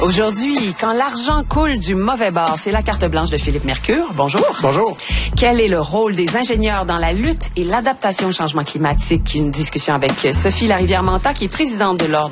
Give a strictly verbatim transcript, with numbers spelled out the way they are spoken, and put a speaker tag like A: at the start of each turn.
A: Aujourd'hui, quand l'argent coule du mauvais bord, c'est la carte blanche de Philippe Mercure. Bonjour.
B: Bonjour.
A: Quel est le rôle des ingénieurs dans la lutte et l'adaptation au changement climatique? Une discussion avec Sophie Larivière-Manta, qui est présidente de l'Ordre